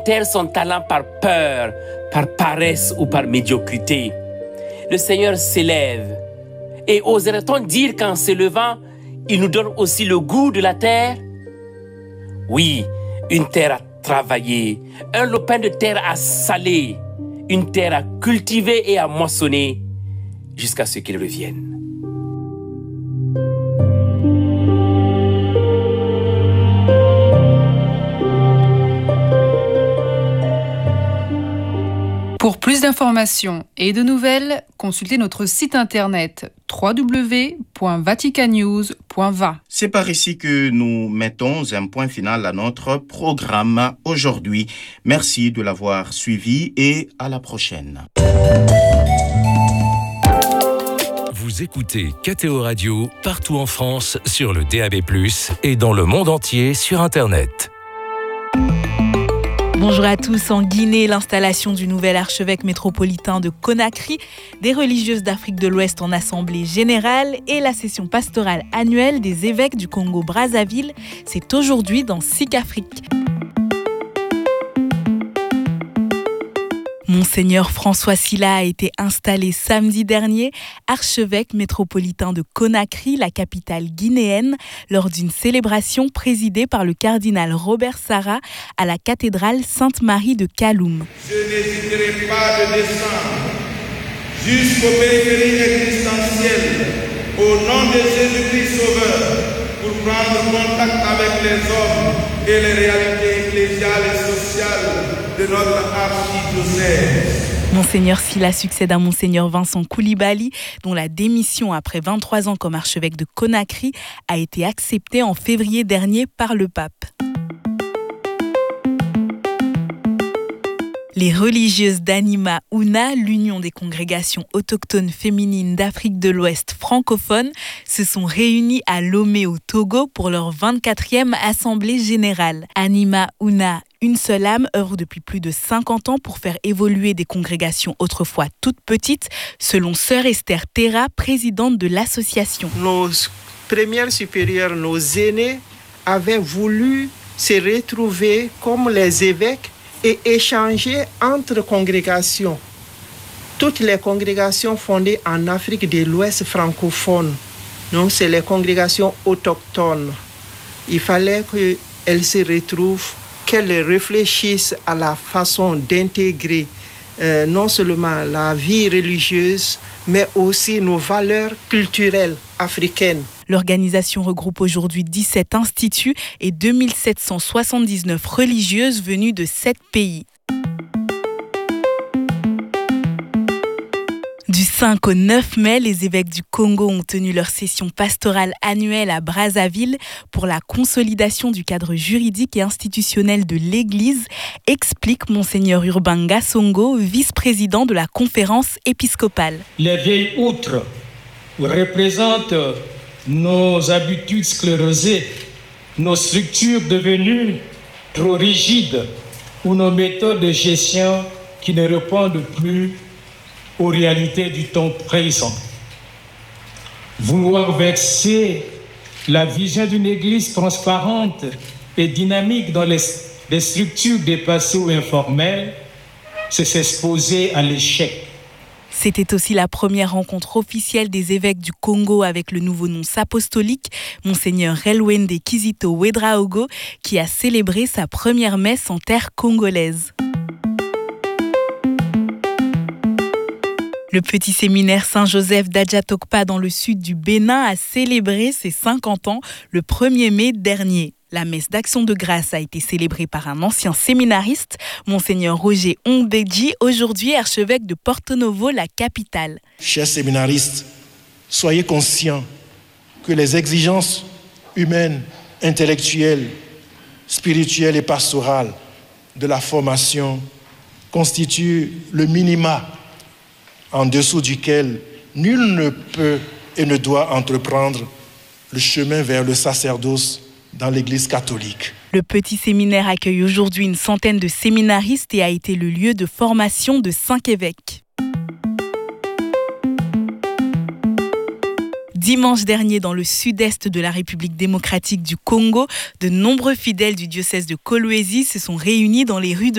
terre son talent par peur, par paresse ou par médiocrité. Le Seigneur s'élève. Et oserait-on dire qu'en s'élevant, il nous donne aussi le goût de la terre? Oui, une terre à travailler, un lopin de terre à saler, une terre à cultiver et à moissonner jusqu'à ce qu'il revienne. Pour plus d'informations et de nouvelles, consultez notre site internet www.vaticannews.va. C'est par ici que nous mettons un point final à notre programme aujourd'hui. Merci de l'avoir suivi et à la prochaine. Vous écoutez KTO Radio partout en France sur le DAB+, et dans le monde entier sur Internet. Bonjour à tous. En Guinée, l'installation du nouvel archevêque métropolitain de Conakry, des religieuses d'Afrique de l'Ouest en assemblée générale et la session pastorale annuelle des évêques du Congo-Brazzaville, c'est aujourd'hui dans SIC Afrique. Monseigneur François Sylla a été installé samedi dernier archevêque métropolitain de Conakry, la capitale guinéenne, lors d'une célébration présidée par le cardinal Robert Sarah à la cathédrale Sainte-Marie de Kaloum. Je n'hésiterai pas de descendre jusqu'aux périphéries existentielles au nom de Jésus-Christ Sauveur pour prendre contact avec les hommes et les réalités ecclésiales et sociales de notre archidiocèse. Monseigneur Sylla succède à Monseigneur Vincent Koulibaly, dont la démission après 23 ans comme archevêque de Conakry a été acceptée en février dernier par le pape. Les religieuses d'Anima Ouna, l'Union des congrégations autochtones féminines d'Afrique de l'Ouest francophone, se sont réunies à Lomé au Togo pour leur 24e assemblée générale. Anima Ouna, une seule âme, œuvre depuis plus de 50 ans pour faire évoluer des congrégations autrefois toutes petites, selon sœur Esther Terra, présidente de l'association. Nos premières supérieures, nos aînés, avaient voulu se retrouver comme les évêques et échanger entre congrégations. Toutes les congrégations fondées en Afrique de l'Ouest francophone, donc c'est les congrégations autochtones. Il fallait qu'elles se retrouvent, qu'elles réfléchissent à la façon d'intégrer non seulement la vie religieuse, mais aussi nos valeurs culturelles africaines. L'organisation regroupe aujourd'hui 17 instituts et 2779 religieuses venues de 7 pays. Du 5 au 9 mai, les évêques du Congo ont tenu leur session pastorale annuelle à Brazzaville pour la consolidation du cadre juridique et institutionnel de l'Église, explique Monseigneur Urbain Gassongo, vice-président de la conférence épiscopale. Les vieilles outres représentent nos habitudes sclérosées, nos structures devenues trop rigides ou nos méthodes de gestion qui ne répondent plus aux réalités du temps présent. Vouloir verser la vision d'une église transparente et dynamique dans les structures dépassées ou informelles, c'est s'exposer à l'échec. C'était aussi la première rencontre officielle des évêques du Congo avec le nouveau nonce apostolique, Monseigneur Relwende Kizito Ouedraogo, qui a célébré sa première messe en terre congolaise. Le petit séminaire Saint-Joseph d'Adjatokpa dans le sud du Bénin a célébré ses 50 ans le 1er mai dernier. La messe d'action de grâce a été célébrée par un ancien séminariste, Monseigneur Roger Ongbedji, aujourd'hui archevêque de Porto Novo, la capitale. Chers séminaristes, soyez conscients que les exigences humaines, intellectuelles, spirituelles et pastorales de la formation constituent le minima en dessous duquel nul ne peut et ne doit entreprendre le chemin vers le sacerdoce dans l'Église catholique. Le petit séminaire accueille aujourd'hui une centaine de séminaristes et a été le lieu de formation de 5 évêques. Dimanche dernier, dans le sud-est de la République démocratique du Congo, de nombreux fidèles du diocèse de Kolwezi se sont réunis dans les rues de